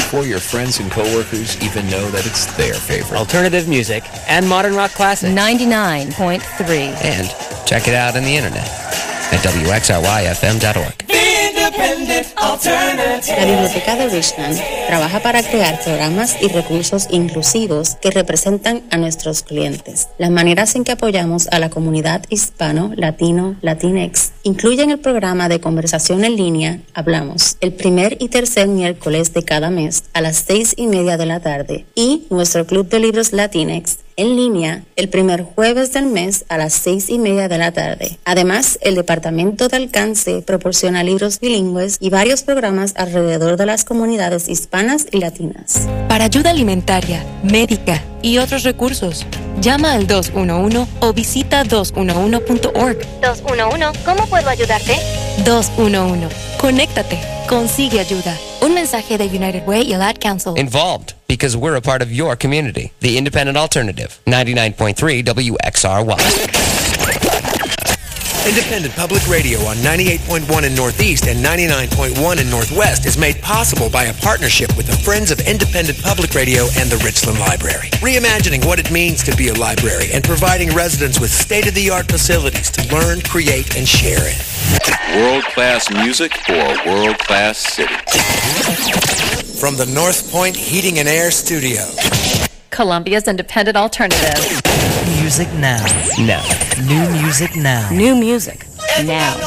before your friends and coworkers even know that it's their favorite. Alternative music and modern rock classics. 99.3. And check it out on the internet at wxryfm.org. La Biblioteca de Richland trabaja para crear programas y recursos inclusivos que representan a nuestros clientes. Las maneras en que apoyamos a la comunidad hispano, latino, latinex incluyen el programa de conversación en línea Hablamos, el primer y tercer miércoles de cada mes a las 6:30 de la tarde, y nuestro club de libros Latinex en línea el primer jueves del mes a las 6:30 de la tarde. Además, el Departamento de Alcance proporciona libros bilingües y varios programas alrededor de las comunidades hispanas y latinas. Para ayuda alimentaria, médica y otros recursos, llama al 211 o visita 211.org. 211, ¿cómo puedo ayudarte? 211. Conéctate. Consigue ayuda. Un mensaje de United Way y el Ad Council. Involved, because we're a part of your community. The Independent Alternative, 99.3 WXRY. Independent Public Radio on 98.1 in Northeast and 99.1 in Northwest is made possible by a partnership with the Friends of Independent Public Radio and the Richland Library. Reimagining what it means to be a library and providing residents with state-of-the-art facilities to learn, create, and share in. World-class music for a world-class city. From the North Point Heating and Air Studio. Columbia's Independent Alternative. Music now. Now. New music now. New music now.